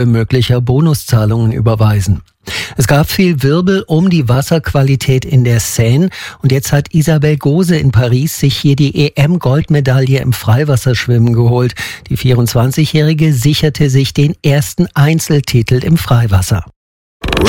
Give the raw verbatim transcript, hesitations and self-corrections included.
möglicher Bonuszahlungen überweisen. Es gab viel Wirbel um die Wasserqualität in der Seine und jetzt hat Isabel Gose in Paris sich hier die E M-Goldmedaille im Freiwasserschwimmen geholt. Die vierundzwanzigjährige sicherte sich den ersten Einzeltitel im Freiwasser.